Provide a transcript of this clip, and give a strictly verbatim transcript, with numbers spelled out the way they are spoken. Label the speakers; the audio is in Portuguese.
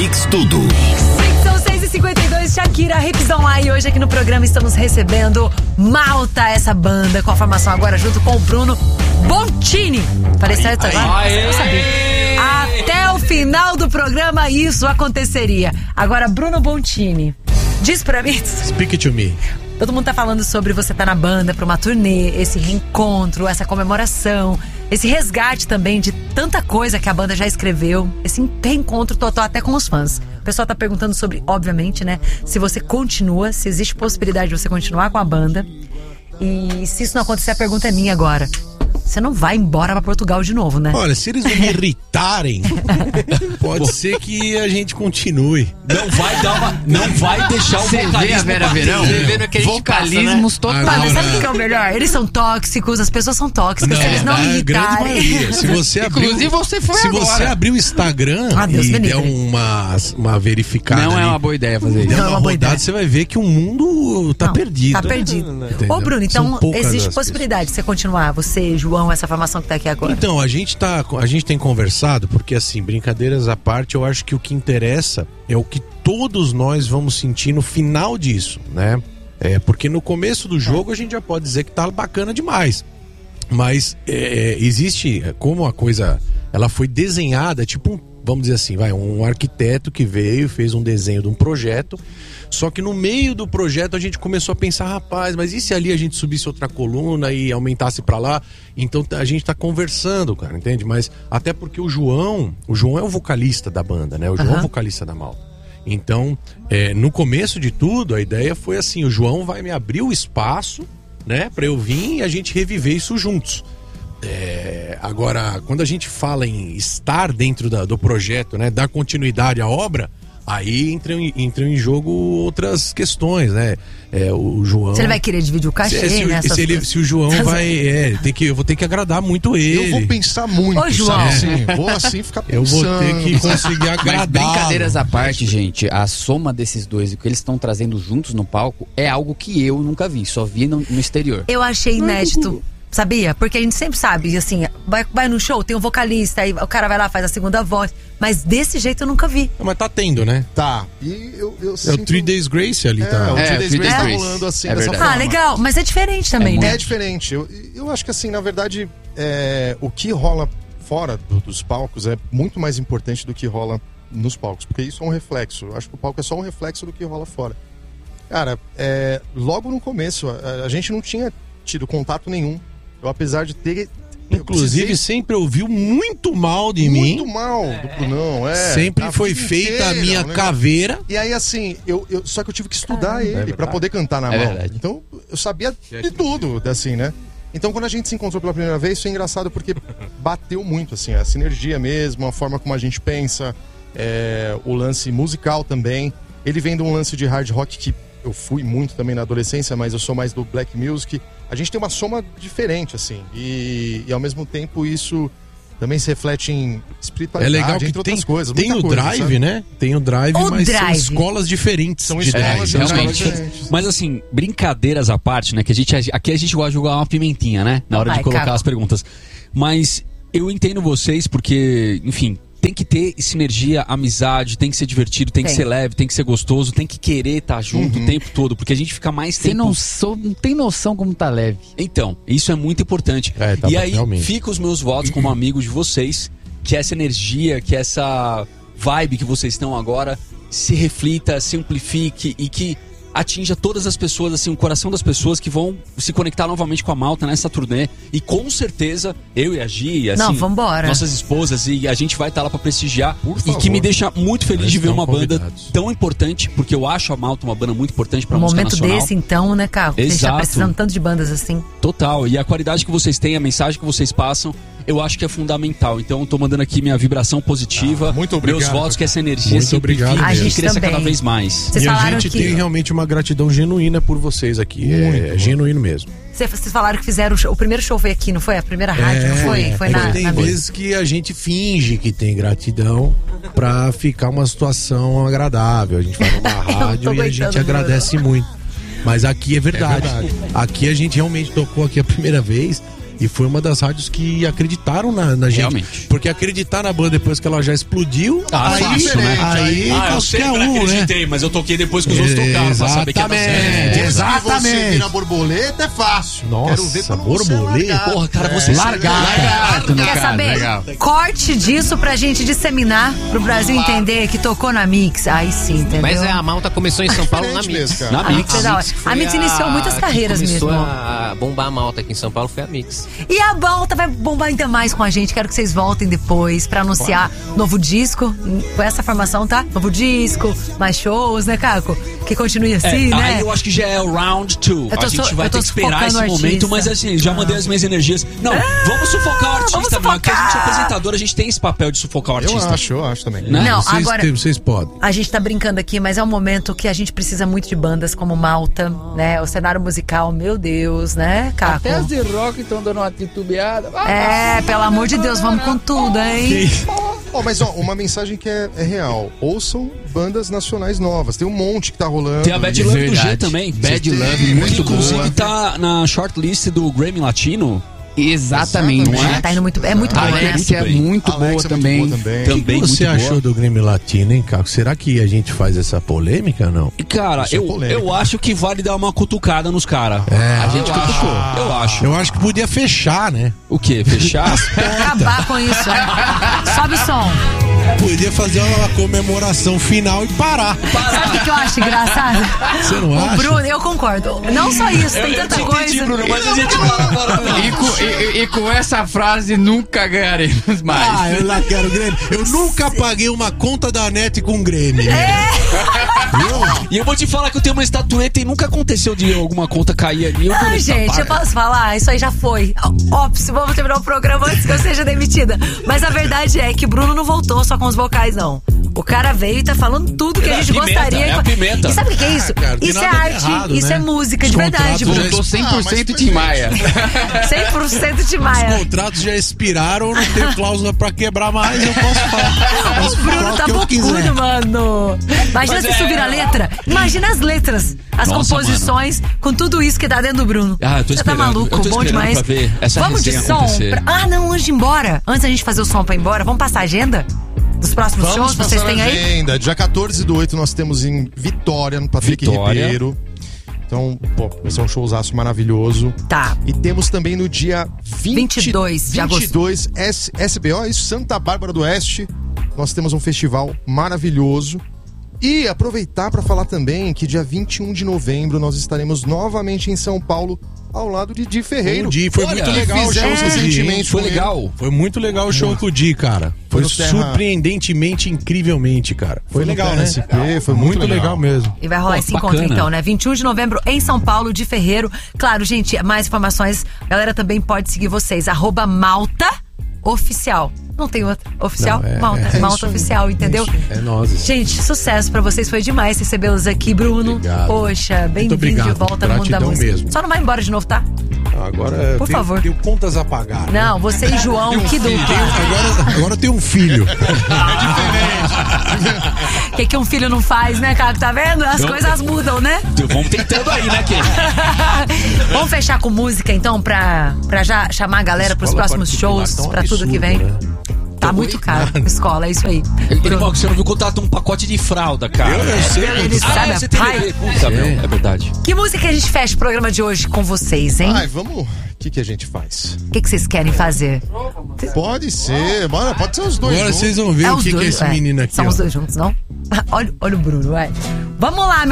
Speaker 1: Mix Tudo.
Speaker 2: São seis e cinquenta e dois, Shakira, Hips Online. Hoje aqui no programa estamos recebendo Malta, essa banda com a formação agora junto com o Bruno Bontini. Falei certo agora? Eu não sabia. Até o final do programa isso aconteceria. Agora, Bruno Bontini, diz pra mim.
Speaker 3: Speak it to me.
Speaker 2: Todo mundo tá falando sobre você estar tá na banda pra uma turnê, esse reencontro, essa comemoração, esse resgate também de tanta coisa que a banda já escreveu, esse reencontro total até com os fãs. O pessoal tá perguntando sobre, obviamente, né, se você continua, se existe possibilidade de você continuar com a banda. E se isso não acontecer, a pergunta é minha agora. Você não vai embora pra Portugal de novo, né?
Speaker 3: Olha, se eles não me irritarem, pode ser que a gente continue.
Speaker 4: Não vai dar uma. Não vai deixar o vocalismo.
Speaker 5: Vera Verão?
Speaker 4: Você vê naquele
Speaker 5: vocalismos totais.
Speaker 2: Mas sabe o que é o melhor? Eles são tóxicos, as pessoas são tóxicas.
Speaker 3: Não,
Speaker 2: se eles não
Speaker 3: a
Speaker 2: irritarem.
Speaker 3: grande maioria. Se você abrir,
Speaker 5: Inclusive você foi
Speaker 3: se
Speaker 5: agora.
Speaker 3: você abrir o Instagram
Speaker 2: Ah, Deus
Speaker 3: e
Speaker 2: me
Speaker 3: der
Speaker 2: livre.
Speaker 3: uma, uma verificada
Speaker 5: Não
Speaker 3: ali,
Speaker 5: é uma boa ideia fazer isso.
Speaker 3: der
Speaker 2: Não é
Speaker 3: uma
Speaker 2: uma boa
Speaker 3: rodada,
Speaker 2: ideia.
Speaker 3: você vai ver que o mundo tá
Speaker 2: Não,
Speaker 3: perdido.
Speaker 2: Tá perdido.
Speaker 3: Entendeu?
Speaker 2: Ô, Bruno,
Speaker 3: São
Speaker 2: então
Speaker 3: poucas
Speaker 2: existe
Speaker 3: as
Speaker 2: possibilidade de você continuar, você, João, essa formação que tá aqui agora?
Speaker 3: Então, a gente tá, a gente tem conversado, porque assim, brincadeiras à parte, eu acho que o que interessa é o que todos nós vamos sentir no final disso, né? É, porque no começo do jogo a gente já pode dizer que tá bacana demais. Mas é, existe, como a coisa, ela foi desenhada, tipo um, vamos dizer assim, vai, um arquiteto que veio e fez um desenho de um projeto. Só que no meio do projeto a gente começou a pensar, rapaz, mas e se ali a gente subisse outra coluna e aumentasse pra lá? Então a gente tá conversando, cara, entende? Mas até porque o João, o João é o vocalista da banda, né? O João
Speaker 2: Uhum.
Speaker 3: é o vocalista da Malta. Então, é, no começo de tudo, a ideia foi assim, o João vai me abrir o espaço, né? Pra eu vir e a gente reviver isso juntos. É, agora, quando a gente fala em estar dentro da, do projeto, né? Dar continuidade à obra, aí entram, entram em jogo outras questões, né? É, o João...
Speaker 2: Se ele vai querer dividir o cachê,
Speaker 3: se, se,
Speaker 2: né?
Speaker 3: se, ele, se o João vai... É, tem que, eu vou ter que agradar muito ele.
Speaker 6: Eu vou pensar muito,
Speaker 2: Ô, João.
Speaker 6: sabe? Assim, vou assim ficar
Speaker 3: Eu
Speaker 6: pensando.
Speaker 3: vou ter que conseguir
Speaker 5: Mas
Speaker 3: agradar.
Speaker 5: brincadeiras à parte, gente, a soma desses dois e o que eles estão trazendo juntos no palco é algo que eu nunca vi, só vi no, no exterior.
Speaker 2: Eu achei inédito, sabia? Porque a gente sempre sabe, assim, vai, vai no show, tem um vocalista, aí o cara vai lá, faz a segunda voz. Mas desse jeito eu nunca vi.
Speaker 3: Mas tá tendo, né?
Speaker 6: Tá. E eu, eu
Speaker 3: É
Speaker 6: sinto...
Speaker 3: o Three Days Grace ali,
Speaker 6: É,
Speaker 3: tá?
Speaker 6: o
Speaker 5: É,
Speaker 6: Three Days
Speaker 5: Three
Speaker 6: Grace
Speaker 5: Days
Speaker 6: tá
Speaker 5: Grace.
Speaker 6: rolando assim,
Speaker 5: É
Speaker 6: dessa
Speaker 5: verdade.
Speaker 2: Ah,
Speaker 6: forma.
Speaker 2: legal, mas é diferente também,
Speaker 5: É
Speaker 2: né?
Speaker 6: É diferente. Eu, eu acho que assim, na verdade, é, o que rola fora do- dos palcos é muito mais importante do que rola nos palcos. Porque isso é um reflexo. Eu acho que o palco é só um reflexo do que rola fora. Cara, é, logo no começo, a, a gente não tinha tido contato nenhum. Eu, apesar de ter... eu
Speaker 3: Inclusive,
Speaker 6: precisei
Speaker 3: sempre ouviu muito mal de
Speaker 6: muito
Speaker 3: mim.
Speaker 6: mal do Brunão, é.
Speaker 3: Sempre
Speaker 6: A
Speaker 3: foi
Speaker 6: vida
Speaker 3: feita a
Speaker 6: inteira,
Speaker 3: minha
Speaker 6: um negócio.
Speaker 3: caveira.
Speaker 6: E aí, assim, eu, eu- só que eu tive que estudar
Speaker 2: Ah,
Speaker 6: ele
Speaker 3: verdade.
Speaker 6: pra poder cantar na
Speaker 5: É
Speaker 6: mão.
Speaker 5: verdade.
Speaker 6: Então, eu sabia de tudo, assim, né? Então, quando a gente se encontrou pela primeira vez, foi engraçado porque bateu muito, assim, a sinergia mesmo, a forma como a gente pensa, é, o lance musical também. Ele vem de um lance de hard rock que eu fui muito também na adolescência, mas eu sou mais do black music. A gente tem uma soma diferente, assim, e, e ao mesmo tempo isso também se reflete em
Speaker 3: É
Speaker 6: espiritualidade,
Speaker 3: legal que
Speaker 6: entre
Speaker 3: tem,
Speaker 6: outras coisas.
Speaker 3: tem
Speaker 6: muita
Speaker 3: o
Speaker 6: coisa,
Speaker 3: drive,
Speaker 6: sabe?
Speaker 3: né? Tem o drive,
Speaker 2: O
Speaker 3: mas
Speaker 2: drive.
Speaker 3: são escolas diferentes
Speaker 6: São
Speaker 3: de
Speaker 6: escolas
Speaker 3: drive.
Speaker 5: realmente.
Speaker 6: diferentes.
Speaker 4: Mas assim, brincadeiras à parte, né? Que a gente, aqui a gente gosta de jogar uma pimentinha, né? Na hora
Speaker 2: Vai,
Speaker 4: de colocar
Speaker 2: Caco.
Speaker 4: as perguntas. Mas eu entendo vocês porque, enfim, tem que ter sinergia, amizade, tem que ser divertido, tem,
Speaker 2: Tem.
Speaker 4: que ser leve, tem que ser gostoso, tem que querer estar junto o tempo todo, porque a gente fica mais
Speaker 5: Você
Speaker 4: tempo...
Speaker 5: não, sou, não tem noção como tá leve.
Speaker 4: Então, isso é muito importante.
Speaker 3: É, tá
Speaker 4: e
Speaker 3: bom,
Speaker 4: aí,
Speaker 3: realmente.
Speaker 4: fica os meus votos como amigo de vocês, que essa energia, que essa vibe que vocês estão agora se reflita, se amplifique e que atinja todas as pessoas, assim, o coração das pessoas que vão se conectar novamente com a Malta nessa turnê. E com certeza, eu e a Gi, assim,
Speaker 2: Não, vambora.
Speaker 4: nossas esposas, e a gente vai estar lá pra prestigiar.
Speaker 6: Por
Speaker 4: E
Speaker 6: favor.
Speaker 4: que me deixa muito feliz
Speaker 3: Eles
Speaker 4: de ver
Speaker 3: estão
Speaker 4: uma banda
Speaker 3: convidados.
Speaker 4: tão importante, porque eu acho a Malta uma banda muito importante pra
Speaker 2: Um
Speaker 4: música
Speaker 2: momento
Speaker 4: nacional.
Speaker 2: desse, então, né, Carlos? A gente tá
Speaker 4: Exato.
Speaker 2: precisando tanto de bandas assim.
Speaker 4: Total, e a qualidade que vocês têm, a mensagem que vocês passam, eu acho que é fundamental. Então eu tô mandando aqui minha vibração positiva,
Speaker 6: Ah, muito obrigado,
Speaker 4: meus votos, que essa energia
Speaker 3: Muito
Speaker 4: se
Speaker 3: obrigado
Speaker 4: amplifique
Speaker 2: mesmo. A
Speaker 4: e
Speaker 2: gente
Speaker 4: cresça
Speaker 2: também.
Speaker 4: cada vez mais.
Speaker 2: Vocês
Speaker 3: E a
Speaker 2: falaram
Speaker 3: gente
Speaker 2: que...
Speaker 3: tem realmente uma gratidão genuína por vocês aqui. É,
Speaker 6: Muito.
Speaker 3: é genuíno mesmo.
Speaker 2: Cê- Vocês falaram que fizeram o show. O primeiro show foi aqui, não foi? A primeira rádio, não foi? Foi
Speaker 3: é
Speaker 2: na,
Speaker 3: que tem
Speaker 2: na
Speaker 3: vezes que a gente finge que tem gratidão pra ficar uma situação agradável. A gente vai numa rádio e a
Speaker 2: aguentando,
Speaker 3: gente agradece muito. Mas aqui é verdade.
Speaker 6: É verdade.
Speaker 3: Aqui a gente realmente tocou aqui a primeira vez E foi uma das rádios que acreditaram na, na gente.
Speaker 5: Realmente.
Speaker 3: Porque acreditar na banda depois que ela já explodiu,
Speaker 4: Ah,
Speaker 3: aí,
Speaker 4: fácil, né?
Speaker 3: aí
Speaker 4: Ah, eu sempre
Speaker 3: qualquer um, né?
Speaker 4: acreditei, mas eu toquei depois que os outros tocaram, pra saber que era
Speaker 3: Exatamente.
Speaker 4: certo.
Speaker 3: Exatamente.
Speaker 6: Se você vira borboleta, é fácil.
Speaker 3: Nossa,
Speaker 6: Quero ver quando você
Speaker 3: borboleta.
Speaker 6: largar.
Speaker 4: Porra, cara,
Speaker 6: É.
Speaker 4: você
Speaker 5: Largar, largar, no
Speaker 2: Quer
Speaker 5: caso,
Speaker 2: saber?
Speaker 5: legal.
Speaker 2: Corte disso pra gente disseminar, pro Brasil entender que tocou na Mix. Aí sim, entendeu?
Speaker 1: Mas é, a Malta começou em São Paulo na
Speaker 6: Diferente
Speaker 1: Mix.
Speaker 6: mesmo, cara.
Speaker 4: Na
Speaker 2: A
Speaker 4: Mix.
Speaker 2: Mix é da hora.
Speaker 1: foi
Speaker 2: A Mix iniciou muitas
Speaker 1: que
Speaker 2: carreiras
Speaker 1: começou
Speaker 2: mesmo.
Speaker 1: a bombar a Malta aqui em São Paulo foi a Mix.
Speaker 2: E a Malta vai bombar ainda mais com a gente. Quero que vocês voltem depois pra anunciar novo disco. Com essa formação, tá? Novo disco, mais shows, né, Caco? Que continue assim,
Speaker 4: É,
Speaker 2: né?
Speaker 4: aí eu acho que já é o round two.
Speaker 2: Eu tô
Speaker 4: A gente
Speaker 2: so-
Speaker 4: vai
Speaker 2: eu tô
Speaker 4: ter que esperar esse
Speaker 2: sufocando o
Speaker 4: momento,
Speaker 2: artista.
Speaker 4: mas assim, já mandei as minhas energias. Não, vamos sufocar o artista,
Speaker 2: vamos
Speaker 4: mano. Porque a gente é
Speaker 2: sufocar.
Speaker 4: apresentador, a gente tem esse papel de sufocar o
Speaker 6: Eu
Speaker 4: artista.
Speaker 6: acho, eu acho também.
Speaker 4: Né?
Speaker 2: Não,
Speaker 3: Vocês,
Speaker 2: agora-
Speaker 3: têm- vocês podem.
Speaker 2: A gente tá brincando aqui, mas é um momento que a gente precisa muito de bandas como Malta, né? O cenário musical, meu Deus, né, Caco?
Speaker 5: Até as de rock estão dando uma titubeada.
Speaker 2: É, pelo amor de Deus, vamos com tudo, hein?
Speaker 6: Ó, mas ó, uma mensagem que é, é real. Ouçam bandas nacionais novas. Tem um monte que tá rolando.
Speaker 4: Tem a Bad Love do G
Speaker 5: Verdade.
Speaker 4: também.
Speaker 5: Bad
Speaker 6: Tem,
Speaker 5: Love, muito
Speaker 4: Inclusive
Speaker 5: boa.
Speaker 4: tá na shortlist do Grammy Latino.
Speaker 5: Exatamente.
Speaker 6: Exatamente.
Speaker 2: É, tá indo muito, é muito
Speaker 5: A
Speaker 2: boa, né?
Speaker 5: Alexia é
Speaker 4: Muito bem.
Speaker 5: muito boa
Speaker 6: Alex é
Speaker 5: também.
Speaker 6: muito boa também.
Speaker 4: Também
Speaker 3: O que
Speaker 4: muito
Speaker 3: você
Speaker 4: boa.
Speaker 3: achou do Grêmio Latino, hein, Caco? Será que a gente faz essa polêmica ou não?
Speaker 4: E, cara,
Speaker 6: Isso é
Speaker 4: eu,
Speaker 6: polêmica.
Speaker 4: eu acho que vale dar uma cutucada nos caras.
Speaker 3: É,
Speaker 4: A gente cutucou. Eu acho.
Speaker 3: Eu acho que podia fechar, né?
Speaker 4: O quê? Fechar?
Speaker 2: Acabar com isso, né? Sobe o som.
Speaker 3: Podia fazer uma comemoração final e parar.
Speaker 2: Sabe o que, que eu acho engraçado?
Speaker 3: Você não
Speaker 2: O
Speaker 3: acha?
Speaker 2: Bruno, eu concordo. Não só isso, tem tanta coisa.
Speaker 4: mas a gente fala agora.
Speaker 5: E com, e- e com essa frase nunca ganharemos mais.
Speaker 3: Ah, eu lá quero Grêmio. Eu nunca paguei uma conta da net com Grêmio. né? Viu?
Speaker 4: E eu vou te falar que eu tenho uma estatueta e nunca aconteceu de alguma conta cair ali. Eu
Speaker 2: Ah,
Speaker 4: vou
Speaker 2: gente, eu posso falar? Isso aí já foi. Óbvio, vamos terminar o programa antes que eu seja demitida. Mas a verdade é que Bruno não voltou só com os vocais, não. O cara veio e tá falando tudo que
Speaker 4: É
Speaker 2: a
Speaker 4: a
Speaker 2: gente
Speaker 4: pimenta,
Speaker 2: gostaria.
Speaker 4: é a pimenta.
Speaker 2: E sabe o que é isso?
Speaker 3: Ah, cara, tem
Speaker 2: Isso é
Speaker 3: nada de
Speaker 2: arte,
Speaker 3: errado,
Speaker 2: isso
Speaker 3: né?
Speaker 2: é música de
Speaker 3: Os
Speaker 2: verdade,
Speaker 3: contratos
Speaker 2: Bruno.
Speaker 5: Voltou cem por cento Tim Maia.
Speaker 2: cem por cento de
Speaker 3: Os
Speaker 2: Maia.
Speaker 3: contratos já expiraram, não tem cláusula pra quebrar mais, eu posso falar.
Speaker 2: O
Speaker 3: Posso
Speaker 2: Bruno
Speaker 3: falar o
Speaker 2: tá
Speaker 3: que eu quiser.
Speaker 2: bocudo, mano. Imagina
Speaker 4: Mas
Speaker 2: se
Speaker 4: é-
Speaker 2: subir a letra. Imagina as letras, as
Speaker 4: Nossa,
Speaker 2: composições, com tudo isso que tá dentro do Bruno.
Speaker 4: Ah, eu tô
Speaker 2: Você tá
Speaker 4: esperando,
Speaker 2: maluco,
Speaker 4: eu tô
Speaker 2: bom
Speaker 4: esperando
Speaker 2: demais.
Speaker 4: pra ver essa
Speaker 2: Vamos de
Speaker 4: resenha
Speaker 2: som.
Speaker 4: acontecer.
Speaker 2: pra- Ah, não, antes de ir embora. Antes da gente fazer o som pra ir embora, vamos passar a agenda dos próximos
Speaker 6: Vamos
Speaker 2: shows que vocês
Speaker 6: passar
Speaker 2: têm
Speaker 6: a
Speaker 2: aí?
Speaker 6: agenda. Dia quatorze do oito nós temos em Vitória, no Patrick
Speaker 4: Vitória.
Speaker 6: Ribeiro. Então, pô, vai ser um showzaço maravilhoso.
Speaker 2: Tá.
Speaker 6: E temos também no dia vinte,
Speaker 2: vinte e dois de agosto.
Speaker 6: vinte e dois, S, SBO, isso, Santa Bárbara do Oeste. Nós temos um festival maravilhoso. E aproveitar para falar também que dia vinte e um de novembro nós estaremos novamente em São Paulo, ao lado de Di Ferreiro.
Speaker 3: O Di, foi
Speaker 4: Olha,
Speaker 3: muito legal o show
Speaker 6: fizemos
Speaker 3: com o Di, hein?
Speaker 6: recentemente
Speaker 4: Foi
Speaker 6: com ele.
Speaker 4: legal.
Speaker 3: Foi muito legal o show com o Di, cara. Foi
Speaker 6: no Terra-
Speaker 3: surpreendentemente, incrivelmente, cara. Foi,
Speaker 6: no
Speaker 3: legal,
Speaker 6: Terra
Speaker 3: né?
Speaker 6: S P, foi muito
Speaker 3: legal.
Speaker 6: legal
Speaker 3: mesmo.
Speaker 2: E vai rolar
Speaker 4: Pô,
Speaker 2: esse
Speaker 4: bacana.
Speaker 2: encontro então, né? vinte e um de novembro em São Paulo, de Ferreiro. Claro, gente, mais informações, a galera também pode seguir vocês. Arroba Malta Oficial. Não tem outra. Oficial?
Speaker 3: Não, é-
Speaker 2: Malta.
Speaker 3: é
Speaker 2: Malta
Speaker 6: isso aí,
Speaker 2: Oficial, entendeu?
Speaker 3: É nós.
Speaker 2: Gente, sucesso pra vocês. Foi demais recebê-los aqui, Bruno.
Speaker 3: Obrigado.
Speaker 2: Poxa, bem-vindo de
Speaker 3: obrigado.
Speaker 2: volta no mundo da
Speaker 3: Gratidão
Speaker 2: música.
Speaker 3: mesmo.
Speaker 2: Só não vai embora de novo, tá?
Speaker 3: Agora
Speaker 2: Por
Speaker 3: tenho,
Speaker 2: favor.
Speaker 3: tenho contas a pagar. né?
Speaker 2: Não, você e João, que
Speaker 3: Tenho-
Speaker 2: dupla.
Speaker 3: agora, agora eu tenho um filho.
Speaker 2: O que, que um filho não faz, né, cara? Tá vendo? As
Speaker 4: Eu-
Speaker 2: coisas mudam, né?
Speaker 4: Vamos tentando aí, né, Ken?
Speaker 2: Vamos fechar com música, então, pra, pra já chamar a galera pros
Speaker 3: Escola
Speaker 2: próximos
Speaker 3: particular
Speaker 2: shows,
Speaker 3: tá um
Speaker 2: pra tudo que vem.
Speaker 3: absurdo, né?
Speaker 2: Tá muito caro. Escola, é isso aí.
Speaker 4: Irmão, que você não viu contratar um pacote de fralda, cara.
Speaker 3: Eu, eu sei.
Speaker 2: Ele
Speaker 3: quantos-
Speaker 2: sabe a
Speaker 4: você tem
Speaker 2: pai.
Speaker 4: bebê. Puta, meu, é verdade.
Speaker 2: Que música que a gente fecha o programa de hoje com vocês, hein?
Speaker 6: Ai, vamos. O que, que a gente faz?
Speaker 2: O que, que vocês querem fazer?
Speaker 6: Pode ser, bora, pode ser os dois.
Speaker 3: Agora
Speaker 6: juntos.
Speaker 3: vocês vão ver
Speaker 2: É
Speaker 3: o
Speaker 2: os
Speaker 3: que, que é
Speaker 2: dois,
Speaker 3: esse
Speaker 2: é.
Speaker 3: menino aqui.
Speaker 2: São
Speaker 3: ó.
Speaker 2: os dois juntos, não? Olha, olha o Bruno, vai. Vamos lá,